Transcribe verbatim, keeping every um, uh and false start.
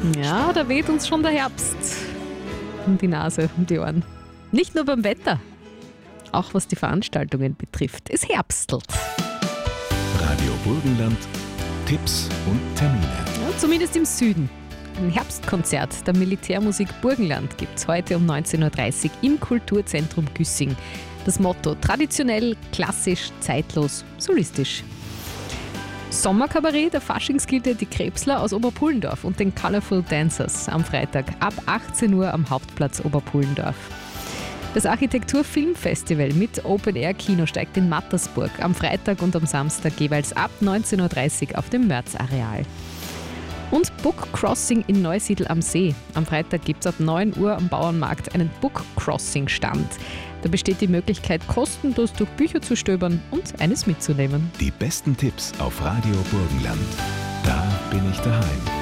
Ja, da weht uns schon der Herbst um die Nase, um die Ohren. Nicht nur beim Wetter, auch was die Veranstaltungen betrifft. Es herbstelt. Radio Burgenland, Tipps und Termine. Ja, zumindest im Süden. Ein Herbstkonzert der Militärmusik Burgenland gibt es heute um neunzehn Uhr dreißig im Kulturzentrum Güssing. Das Motto: traditionell, klassisch, zeitlos, solistisch. Sommerkabarett der Faschingsgilde Die Krebsler aus Oberpullendorf und den Colorful Dancers am Freitag ab achtzehn Uhr am Hauptplatz Oberpullendorf. Das Architektur-Film-Festival mit Open-Air-Kino steigt in Mattersburg am Freitag und am Samstag jeweils ab neunzehn Uhr dreißig auf dem Mörz-Areal. Und Book Crossing in Neusiedl am See. Am Freitag gibt es ab neun Uhr am Bauernmarkt einen Book Crossing-Stand. Da besteht die Möglichkeit, kostenlos durch Bücher zu stöbern und eines mitzunehmen. Die besten Tipps auf Radio Burgenland. Da bin ich daheim.